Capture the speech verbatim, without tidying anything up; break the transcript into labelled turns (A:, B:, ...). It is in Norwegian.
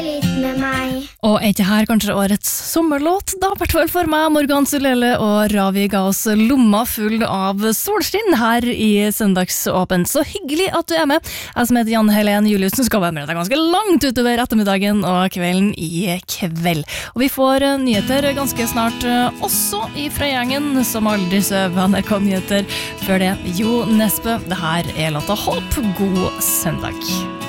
A: Litt med meg.
B: Og er ikke her kanskje årets sommerlåt? Da, hvert fall for meg, Morgan Sulele og Ravi ga oss lomma full av solskinn her i Søndagsåpen. Så hyggelig at du er med. Jeg som heter Jan Helen Juliussen skal være med deg ganske langt utover ettermiddagen og kvelden i kveld. Og vi får nyheter ganske snart også i Frøygjengen, som aldri søv N R K Nyheter. Før det, Jo Nesbø. Det her er låta Håp. God søndag.